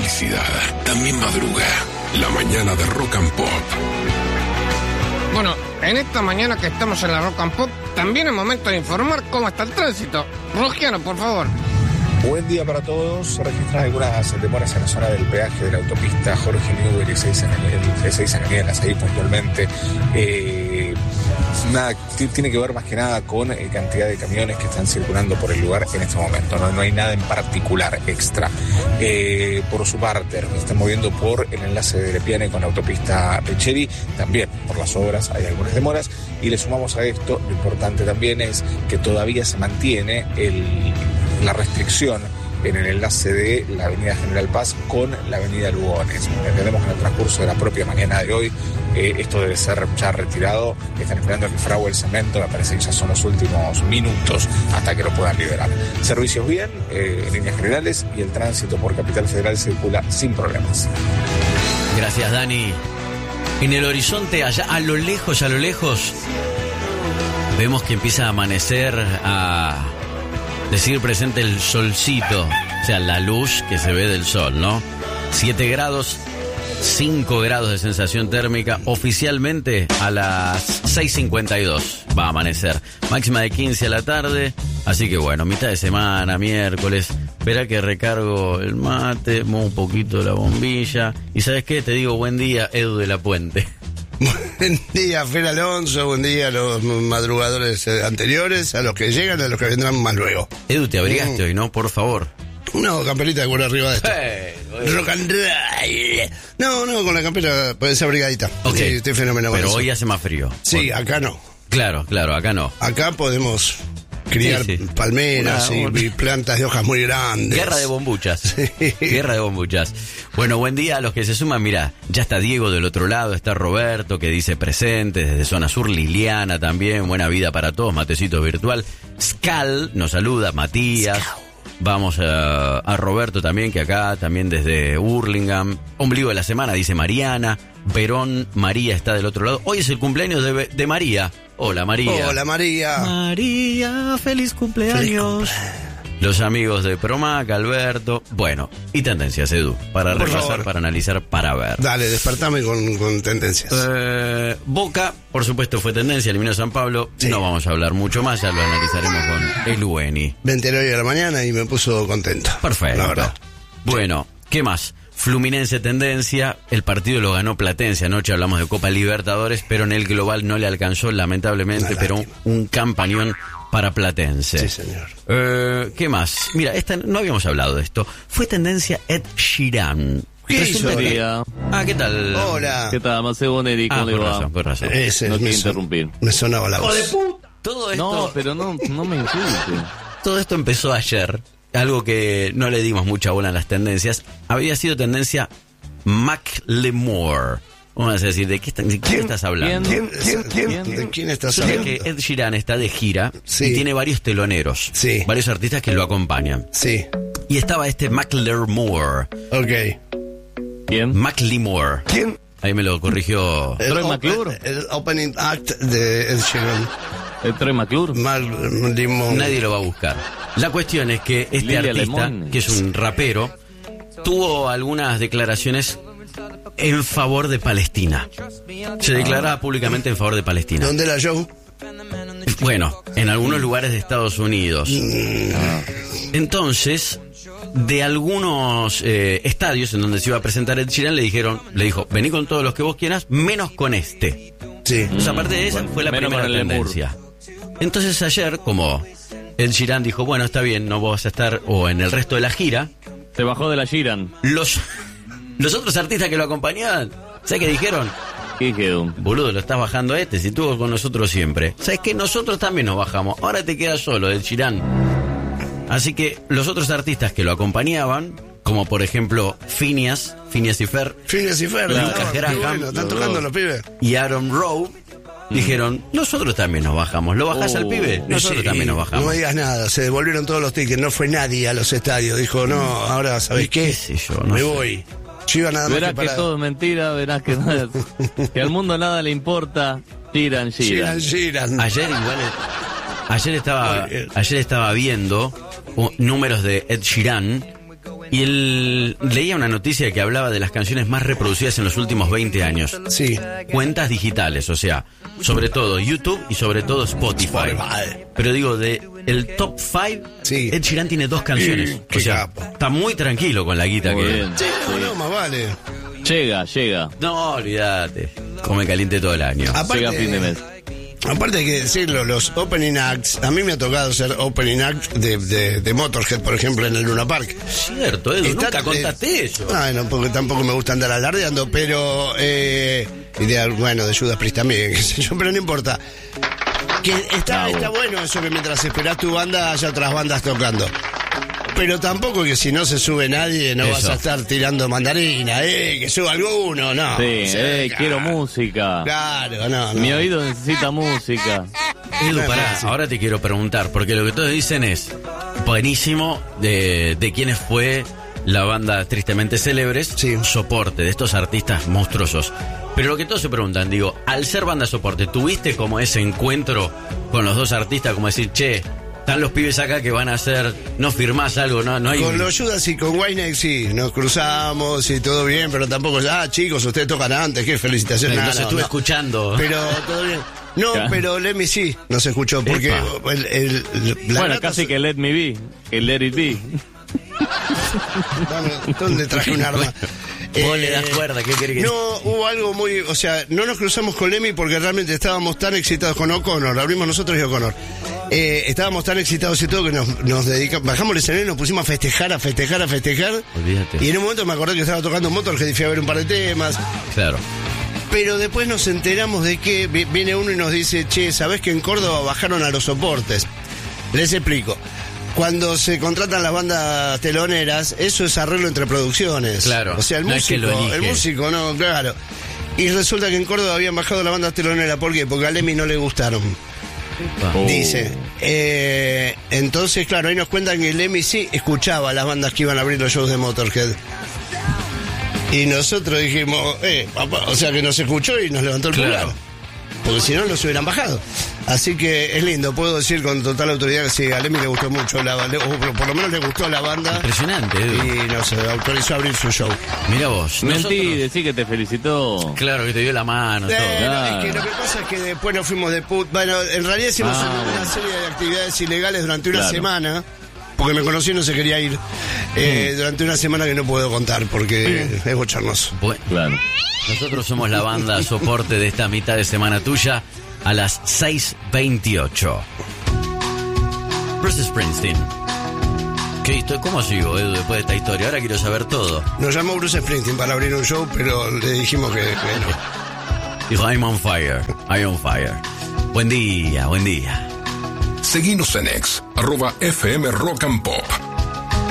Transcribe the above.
felicidad también madruga. La mañana de Rock and Pop. Bueno, en esta mañana que estamos en la Rock and Pop, también es momento de informar cómo está el tránsito. Rogiano, por favor. Buen día para todos. Se registran algunas demoras en la zona del peaje de la autopista Jorge Newbery y 6 Cañelas, ahí puntualmente. Nada, tiene que ver más que nada con cantidad de camiones que están circulando por el lugar en este momento. No hay nada en particular extra. Por su parte, se están moviendo por el enlace de Lepiane con la autopista Pecheri. También por las obras hay algunas demoras. Y le sumamos a esto, lo importante también es que todavía se mantiene la restricción en el enlace de la avenida General Paz con la avenida Lugones. Entendemos que en el transcurso de la propia mañana de hoy esto debe ser ya retirado. Están esperando que frague el cemento, me parece que ya son los últimos minutos hasta que lo puedan liberar. Servicios bien, en líneas generales, y el tránsito por Capital Federal circula sin problemas. Gracias, Dani. En el horizonte, allá a lo lejos, vemos que empieza a amanecer, a decir presente el solcito, o sea, la luz que se ve del sol, ¿no? 7 grados, 5 grados de sensación térmica. Oficialmente a las 6:52 va a amanecer. Máxima de 15 a la tarde. Así que bueno, mitad de semana, miércoles. Verá que recargo el mate, muevo un poquito la bombilla. Y ¿sabes qué? Te digo buen día, Edu de la Puente. Buen día, Fer Alonso, buen día a los madrugadores anteriores, a los que llegan, a los que vendrán más luego. Edu, te abrigaste hoy, ¿no? Por favor. No, camperita de cuero arriba de esto. Rock and roll. No, con la campera puede ser abrigadita. Ok. Sí, estoy fenomenal. Pero hoy hace más frío. Sí, acá no. Claro, acá no. Acá podemos criar palmeras y plantas de hojas muy grandes. Guerra de bombuchas. Sí. Guerra de bombuchas. Bueno, buen día a los que se suman. Mirá, ya está Diego del otro lado, está Roberto que dice presente desde Zona Sur, Liliana también, buena vida para todos, matecito virtual. Scal nos saluda, Matías. Vamos a Roberto también, que acá también desde Hurlingham. Ombligo de la semana, dice Mariana. Verón María está del otro lado. Hoy es el cumpleaños de María. Hola, María. Hola, María. María, feliz cumpleaños. Los amigos de Promac, Alberto. Bueno, y tendencias, Edu, para por repasar, favor, para analizar, para ver. Dale, despertame con tendencias. Boca, por supuesto, fue tendencia, eliminó a San Pablo. Sí. No vamos a hablar mucho más, ya lo analizaremos con el UNI. Me enteré hoy a la mañana y me puso contento. Perfecto. La verdad. Bueno, ¿qué más? Fluminense tendencia, el partido lo ganó Platense, anoche hablamos de Copa Libertadores, pero en el global no le alcanzó, lamentablemente, pero un campañón para Platense. Sí, señor. ¿Qué más? Mira, no habíamos hablado de esto. Fue tendencia Ed Sheeran. ¿Qué hizo? ¿Qué tal? Hola. ¿Qué tal, Maceo Boneri? ¿Cómo le va? Con razón. Ese No me quiero interrumpir. Me sonaba la voz. Todo esto, No, pero no me insulte. todo esto empezó ayer. Algo que no le dimos mucha bola a las tendencias. Había sido tendencia Macklemore. Vamos a decir, ¿de quién estás hablando? ¿De quién estás Sabes hablando? que Ed Sheeran está de gira Sí. y tiene varios teloneros, Sí. varios artistas que lo acompañan. Sí, Y estaba este Macklemore. ok. ¿Quién? Macklemore. ¿Quién? Ahí me lo corrigió. Troy McClure. El opening act de Ed Sheeran. Troy McClure. Mal limón. Nadie lo va a buscar. La cuestión es que este Lilia artista, Lemon. que es un rapero, tuvo algunas declaraciones en favor de Palestina. Se declaraba públicamente en favor de Palestina. ¿Dónde la show? Bueno, en algunos lugares de Estados Unidos. Entonces, de algunos estadios en donde se iba a presentar Ed Sheeran le dijo, vení con todos los que vos quieras, menos con este. Sí. O sea, aparte de esa, fue la menos primera con el tendencia. Entonces ayer, como Ed Sheeran dijo, bueno, está bien, no vas a estar, o en el resto de la gira, Se bajó de la Sheeran. los otros artistas que lo acompañaban, ¿sabes qué dijeron? ¿Qué quedó? Boludo, lo estás bajando a este, si estuvo con nosotros siempre. ¿Sabes qué? Nosotros también nos bajamos, ahora te quedas solo, Ed Sheeran. Así que los otros artistas que lo acompañaban, como por ejemplo Phineas y Fer, Phineas y Ferb. Lucas Qué Graham, bueno, están tocando los pibes. y Aaron Rowe, dijeron, nosotros también nos bajamos. ¿Lo bajás al pibe? Nosotros Sí, también nos bajamos. No me digas nada, se devolvieron todos los tickets, no fue nadie a los estadios. Dijo, no, ahora, ¿sabés qué? ¿Qué sé yo? No me sé. voy. Yo iba nada más Verás que que para... todo es mentira, verás que nada, que al mundo nada le importa. Sheeran. Sheeran. Ayer estaba viendo números de Ed Sheeran Y leía una noticia que hablaba de las canciones más reproducidas en los últimos 20 años. Sí. Cuentas digitales, o sea, sobre todo YouTube y sobre todo Spotify. Pero digo, de el top 5, Sí. Ed Sheeran tiene 2 canciones. Qué O sea, capo. está muy tranquilo con la guita Muy que... bien. Sí, no, más vale. Llega. No, olvídate. Come caliente todo el año. Llega a fin de mes. Aparte hay que decirlo, los opening acts, a mí me ha tocado ser opening act de Motorhead, por ejemplo, en el Luna Park. Cierto, Edu, Está- nunca contaste eso. Bueno, porque tampoco me gusta andar alardeando, pero bueno, de Judas Priest también, qué sé yo, pero no importa. Que está bueno eso que mientras esperás tu banda haya otras bandas tocando. Pero tampoco que si no se sube nadie no Eso. vas a estar tirando mandarina, que suba alguno, no. Sí, O sea, quiero música. Claro, no. Mi oído necesita música. Edu, No, pará, no, sí. ahora te quiero preguntar, porque lo que todos dicen es buenísimo de quiénes fue la banda Tristemente Célebres, Sí. soporte de estos artistas monstruosos. Pero lo que todos se preguntan, digo, al ser banda soporte, ¿tuviste como ese encuentro con los dos artistas, como decir, che, están los pibes acá que van a hacer, no firmás algo, no hay... Con los Judas y con Wayne sí, nos cruzamos y todo bien, pero tampoco, chicos, ustedes tocan antes, qué felicitaciones. Entonces No, estuve no. escuchando. Pero todo bien. No, Ya. pero Lemmy sí nos escuchó, porque Epa. la Bueno, nota- casi que Let Me Be, el Let It Be. ¿Dónde traje un arma? Vos le das cuerda, ¿qué querés que- No, hubo algo muy... O sea, no nos cruzamos con Lemmy porque realmente estábamos tan excitados con O'Connor, abrimos nosotros y O'Connor. Estábamos tan excitados y todo que nos dedicamos... Bajamos el escenario y nos pusimos a festejar. Olvídate. Y en un momento me acordé que estaba tocando Motorhead y fui a ver un par de temas. Claro. Pero después nos enteramos de que viene uno y nos dice, che, ¿sabés que en Córdoba bajaron a los soportes? Les explico. Cuando se contratan las bandas teloneras, eso es arreglo entre producciones. Claro. O sea, el No es que lo elige. músico, no, claro. Y resulta que en Córdoba habían bajado la banda telonera. ¿Por qué? Porque a Lemmy no le gustaron. Oh. Dice. Entonces, claro, ahí nos cuentan que Lemmy sí escuchaba las bandas que iban a abrir los shows de Motorhead. Y nosotros dijimos, papá, o sea que nos escuchó y nos levantó el Claro. pulgar. Porque si no, nos hubieran bajado. Así que es lindo, puedo decir con total autoridad que sí, a Lemmy le gustó mucho la banda, o por lo menos le gustó la banda. Impresionante, Edu. Y nos autorizó a abrir su show. Mira vos. Mentí, nosotros- decí que te felicitó. Claro, que te dio la mano, todo. Claro. Es que lo que pasa es que después nos fuimos de Bueno, en realidad hicimos una serie de actividades ilegales durante una Claro. semana, porque me conocí y no se quería ir. Durante una semana que no puedo contar, porque es bochornoso. Bueno, Claro. nosotros somos la banda soporte de esta mitad de semana tuya a las 6:28. Bruce Springsteen. ¿Cómo sigo, Edu, después de esta historia? Ahora quiero saber todo. Nos llamó Bruce Springsteen para abrir un show, pero le dijimos que no. Dijo, I'm on fire. Buen día, buen día. Seguinos en X, @FM Rock and Pop.